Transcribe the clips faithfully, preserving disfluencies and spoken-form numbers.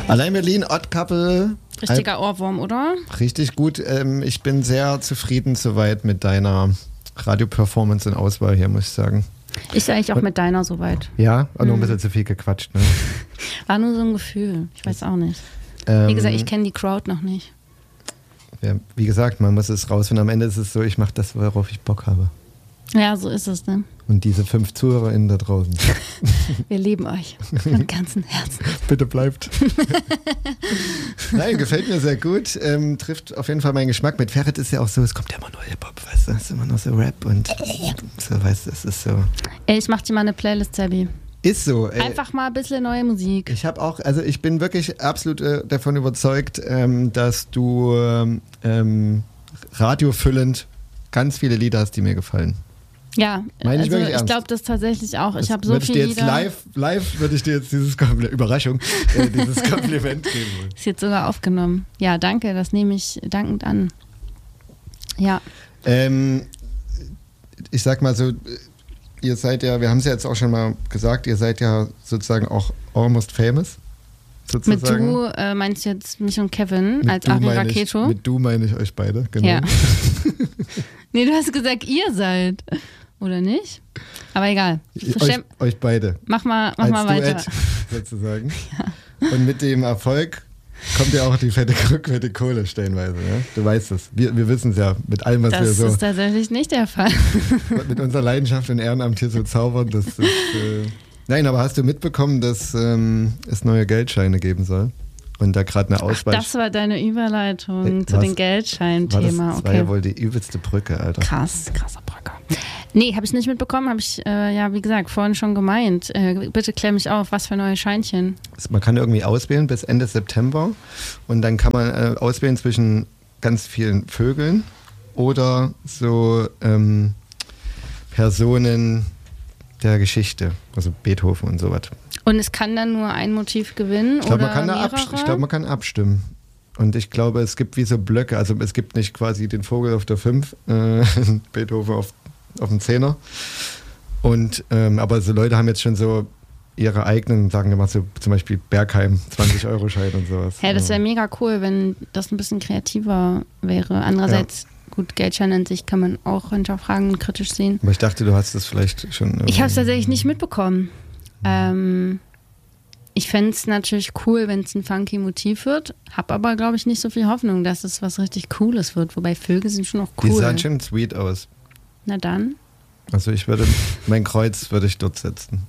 Allein Berlin, Odd Couple. Richtiger Ohrwurm, oder? Richtig gut. Ähm, ich bin sehr zufrieden soweit mit deiner Radio-Performance und Auswahl hier, muss ich sagen. Ich eigentlich auch und, mit deiner soweit. Ja, auch noch ein bisschen zu viel gequatscht. Ne? War nur so ein Gefühl. Ich weiß auch nicht. Ähm, wie gesagt, ich kenne die Crowd noch nicht. Ja, wie gesagt, man muss es rausfinden. Am Ende ist es so, ich mache das, worauf ich Bock habe. Ja, so ist es, ne? Und diese fünf ZuhörerInnen da draußen. Wir lieben euch von ganzem Herzen. Bitte bleibt. Nein, gefällt mir sehr gut. Ähm, trifft auf jeden Fall meinen Geschmack. Mit Ferret ist ja auch so, es kommt ja immer nur Hip-Hop, weißt du? Es ist immer noch so Rap und so, weißt du, es ist so. Ey, ich mach dir mal eine Playlist, Zabi. Ist so. Ey. Einfach mal ein bisschen neue Musik. Ich habe auch, also ich bin wirklich absolut äh, davon überzeugt, ähm, dass du ähm, radiofüllend ganz viele Lieder hast, die mir gefallen. Ja, Meine ich, also ich glaube das tatsächlich auch. Ich habe so würde ich viele dir jetzt Lieder. Live, live würde ich dir jetzt dieses Kompliment, Überraschung, äh, dieses Kompliment geben wollen. Ist jetzt sogar aufgenommen. Ja, danke, das nehme ich dankend an. Ja. Ähm, ich sag mal so, ihr seid ja, wir haben es ja jetzt auch schon mal gesagt, ihr seid ja sozusagen auch almost famous. Sozusagen. Mit du äh, meinst du jetzt mich und Kevin mit als Ari meine Raketo? Ich, mit du meine ich euch beide, genau. Ja. Nee, du hast gesagt, ihr seid. Oder nicht? Aber egal. Euch, euch beide. Mach mal, mach als mal weiter. Duett, sozusagen. Ja. Und mit dem Erfolg kommt ja auch die fette, fette Kohle stellenweise. Ja? Du weißt es. Wir, wir wissen es ja mit allem, was das wir so... Das ist tatsächlich nicht der Fall. Mit unserer Leidenschaft und Ehrenamt hier so zaubern. Das ist, äh Nein, aber hast du mitbekommen, dass ähm, es neue Geldscheine geben soll? Und da gerade eine Auswahl... Ach, das war deine Überleitung hey, zu den Geldschein-Thema. Das okay. war ja wohl die übelste Brücke, Alter. Krass, krasser Brücke. Nee, habe ich nicht mitbekommen, habe ich, äh, ja, wie gesagt, vorhin schon gemeint. Äh, bitte klär mich auf, was für neue Scheinchen? Man kann irgendwie auswählen bis Ende September und dann kann man äh, auswählen zwischen ganz vielen Vögeln oder so ähm, Personen der Geschichte, also Beethoven und sowas. Und es kann dann nur ein Motiv gewinnen ich glaub, oder man kann mehrere? Abst- ich glaube, man kann abstimmen. Und ich glaube, es gibt wie so Blöcke, also es gibt nicht quasi den Vogel auf der fünf, äh, Beethoven auf, auf dem Zehner. Und, ähm, aber so Leute haben jetzt schon so ihre eigenen, sagen wir mal so zum Beispiel Bergheim, zwanzig-Euro-Schein und sowas. Ja, das wäre mega cool, wenn das ein bisschen kreativer wäre. Andererseits, ja. gut, Geldschein an sich kann man auch hinterfragen und kritisch sehen. Aber ich dachte, du hast das vielleicht schon... Ich habe es tatsächlich nicht mitbekommen. Ähm, ich fände es natürlich cool, wenn es ein funky Motiv wird, habe aber, glaube ich, nicht so viel Hoffnung, dass es was richtig Cooles wird. Wobei Vögel sind schon auch cool. Die sahen schon sweet aus. Na dann. Also ich würde, mein Kreuz würde ich dort setzen.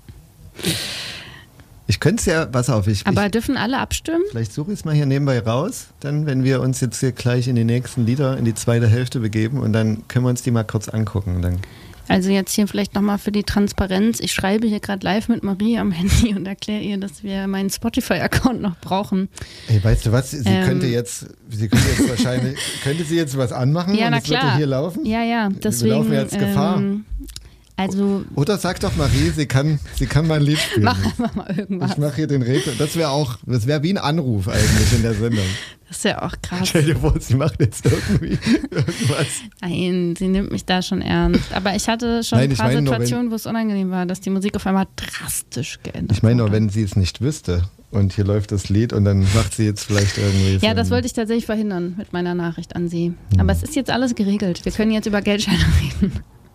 Ich könnte es ja, pass auf, ich... Aber ich, dürfen alle abstimmen? Vielleicht suche ich es mal hier nebenbei raus, dann, wenn wir uns jetzt hier gleich in die nächsten Lieder, in die zweite Hälfte begeben und dann können wir uns die mal kurz angucken. Und dann also jetzt hier vielleicht nochmal für die Transparenz. Ich schreibe hier gerade live mit Marie am Handy und erkläre ihr, dass wir meinen Spotify-Account noch brauchen. Ey, weißt du was? Sie ähm, könnte jetzt, sie könnte jetzt wahrscheinlich, könnte sie jetzt was anmachen ja, und na es klar. würde hier laufen? Ja, ja, deswegen. Wir laufen jetzt Gefahr. Ähm, also Oder sag doch Marie, sie kann, sie kann mal ein Lied spielen. Mach einfach mal irgendwas. Ich mache hier den Redner. Das wäre auch, das wäre wie ein Anruf eigentlich in der Sendung. Das ist ja auch krass. Stell dir vor, sie macht jetzt irgendwie irgendwas. Nein, sie nimmt mich da schon ernst. Aber ich hatte schon Nein, ein paar ich mein nur, Situationen, wo es unangenehm war, dass die Musik auf einmal drastisch geändert Ich meine nur, wurde. wenn sie es nicht wüsste und hier läuft das Lied und dann macht sie jetzt vielleicht irgendwie so Ja, das ein- wollte ich tatsächlich verhindern mit meiner Nachricht an sie. Aber es ist jetzt alles geregelt. Wir können jetzt über Geldscheine reden.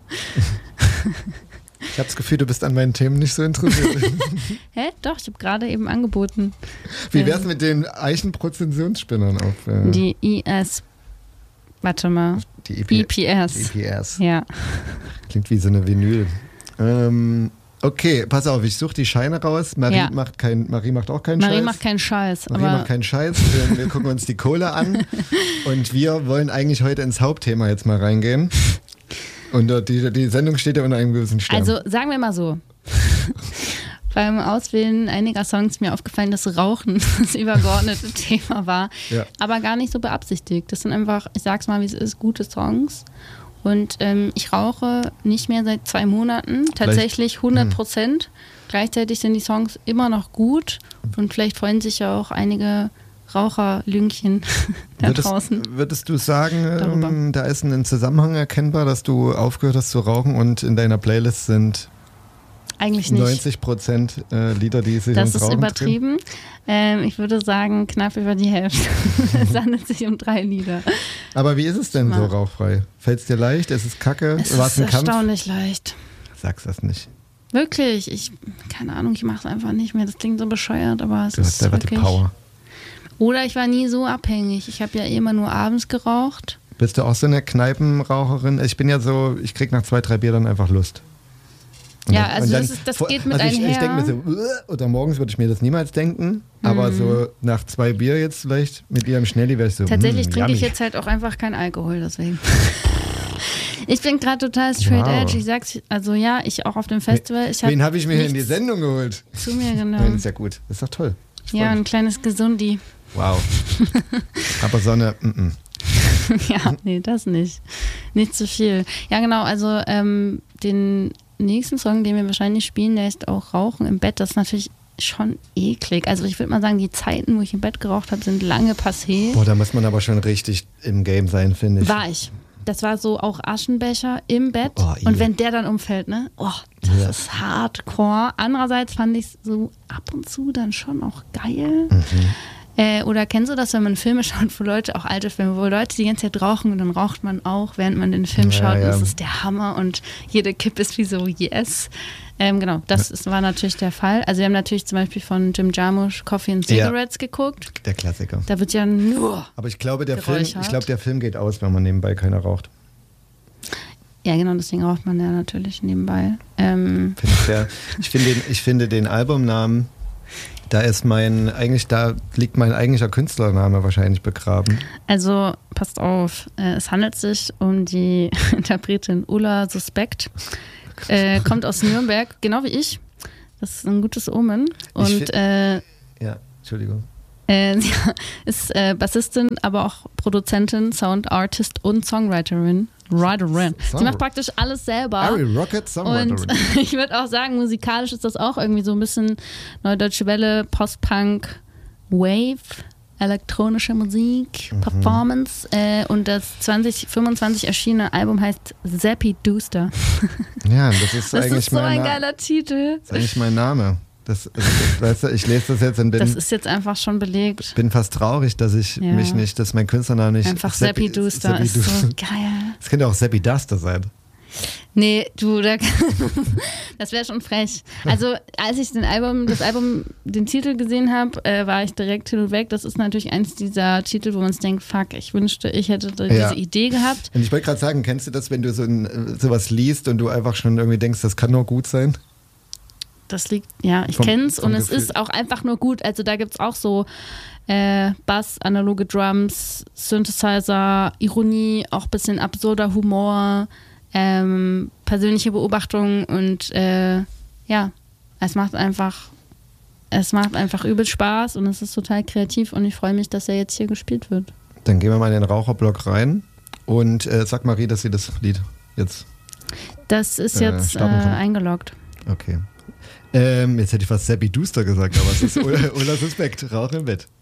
Ich habe das Gefühl, du bist an meinen Themen nicht so interessiert. Hä? Doch, ich habe gerade eben angeboten. Wie wär's mit den Eichenprozessionsspinnern auf äh, Die I S. Warte mal. die E P- E P S. E P S? Ja. Klingt wie so eine Vinyl. Ähm, okay, pass auf, ich suche die Scheine raus. Marie, Ja. macht, kein, Marie macht auch keinen Marie Scheiß. macht keinen Scheiß. Marie aber macht keinen Scheiß. Wir, wir gucken uns die Kohle an. Und wir wollen eigentlich heute ins Hauptthema jetzt mal reingehen. Und äh, die, die Sendung steht ja unter einem gewissen Stern. Also sagen wir mal so. Beim Auswählen einiger Songs ist mir aufgefallen, dass Rauchen das übergeordnete Thema war. Ja. Aber gar nicht so beabsichtigt. Das sind einfach, ich sag's mal, wie es ist, gute Songs. Und ähm, ich rauche nicht mehr seit zwei Monaten. Tatsächlich hundert Prozent. Hm. Gleichzeitig sind die Songs immer noch gut. Und vielleicht freuen sich ja auch einige Raucherlüngchen da würdest, draußen. Würdest du sagen, ähm, da ist ein Zusammenhang erkennbar, dass du aufgehört hast zu rauchen und in deiner Playlist sind Eigentlich nicht. neunzig Prozent äh, Lieder, die sich Das ums ist Rauchen übertrieben. Ähm, ich würde sagen, knapp über die Hälfte. Es handelt sich um drei Lieder. Aber wie ist es denn so Ja. rauchfrei? Fällt es dir leicht? Ist es kacke? Es War's ist ein Kampf? erstaunlich leicht. Sag's das nicht. Wirklich, ich, keine Ahnung, ich mache es einfach nicht mehr. Das klingt so bescheuert, aber es Du hast ist einfach wirklich... die Power. Oder ich war nie so abhängig. Ich habe ja immer nur abends geraucht. Bist du auch so eine Kneipenraucherin? Ich bin ja so, ich krieg nach zwei, drei Bier dann einfach Lust. Und Ja, dann, also und dann, das ist- das vor- geht mit also ich, einher. ich denke mir so, "Uah", oder morgens würde ich mir das niemals denken, aber Mhm. so nach zwei Bier jetzt vielleicht mit ihrem Schnelli wäre ich so, Tatsächlich mm, trinke ich yummy. jetzt halt auch einfach keinen Alkohol, deswegen. Ich bin gerade total straight Wow. edge. Ich sag's, also ja, ich auch auf dem Festival. Ich hab Wen habe ich mir hier in die nichts Sendung geholt? zu mir Nein, genommen. ist ja gut. Das ist doch toll. Ich freu Ja, mich. ein kleines Gesundi. Wow. Aber Sonne, mm -mm. Ja, nee, das nicht. Nicht zu viel. Ja, genau, also ähm, den nächsten Song, den wir wahrscheinlich spielen, der ist auch Rauchen im Bett. Das ist natürlich schon eklig. Also ich würde mal sagen, die Zeiten, wo ich im Bett geraucht habe, sind lange passé. Boah, da muss man aber schon richtig im Game sein, finde ich. War ich. Das war so auch Aschenbecher im Bett. Oh, und ja. wenn der dann umfällt, ne? Oh, das Ja. ist hardcore. Andererseits fand ich es so ab und zu dann schon auch geil. Mhm. Äh, oder kennst du das, wenn man Filme schaut, wo Leute, auch alte Filme, wo Leute die ganze Zeit rauchen und dann raucht man auch, während man den Film Ja, schaut. ja. Und das ist der Hammer und jede Kippe ist wie so, yes. Ähm, genau, das ist, war natürlich der Fall. Also wir haben natürlich zum Beispiel von Jim Jarmusch Coffee and Ja. Cigarettes geguckt. Der Klassiker. Da wird ja nur... Aber ich glaube, der Film, Geräuschert. ich glaube, der Film geht aus, wenn man nebenbei keiner raucht. Ja, genau, deswegen raucht man ja natürlich nebenbei. Ähm, Find ich sehr, ich, finde den, ich finde den Albumnamen, da ist mein, eigentlich, da liegt mein eigentlicher Künstlername wahrscheinlich begraben. Also, passt auf, äh, es handelt sich um die Interpretin Ulla Suspekt. Äh, kommt aus Nürnberg, genau wie ich. Das ist ein gutes Omen. Und find- äh, Ja, Entschuldigung. äh, sie ist äh, Bassistin, aber auch Produzentin, Soundartist und Songwriterin. Writerin. Sie macht praktisch alles selber. Harry Rocket Und Songwriterin. ich würde auch sagen, musikalisch ist das auch irgendwie so ein bisschen Neue Deutsche Welle, Post-Punk, Wave, elektronische Musik, Mhm. Performance. Äh, und das zwanzig fünfundzwanzig erschienene Album heißt Zappy Dooster. Ja, das ist Das eigentlich ist so mein ein Na- geiler Titel. Das ist eigentlich mein Name. Das, also, das, weißt du, ich lese das jetzt und bin, Das ist jetzt einfach schon belegt. bin fast traurig, dass ich Ja. mich nicht, dass mein Künstlername nicht Einfach Seppi- Zappy Dooster Seppi ist so Dooster. geil. Das könnte auch Seppi Duster sein. Nee, du, da, das wäre schon frech. Also, als ich den Album, das Album, den Titel gesehen habe, äh, war ich direkt hin und weg. Das ist natürlich eins dieser Titel, wo man sich denkt, fuck, ich wünschte, ich hätte diese Ja. Idee gehabt. Und ich wollte gerade sagen, kennst du das, wenn du so ein, sowas liest und du einfach schon irgendwie denkst, das kann nur gut sein? Das liegt, ja, ich Vom- kenn's vom und es Gefühl. ist auch einfach nur gut. Also da gibt's auch so äh, Bass, analoge Drums, Synthesizer, Ironie, auch ein bisschen absurder Humor, ähm, persönliche Beobachtungen und äh, ja, es macht einfach, es macht einfach übel Spaß und es ist total kreativ und ich freue mich, dass er jetzt hier gespielt wird. Dann gehen wir mal in den Raucherblock rein und äh, sag Marie, dass sie das Lied jetzt. Das ist Äh, jetzt äh, starten kann. eingeloggt. Okay. Ähm, jetzt hätte ich fast Seppi Duster gesagt, aber es ist Ulla Ulla Suspekt, Rauch im Bett.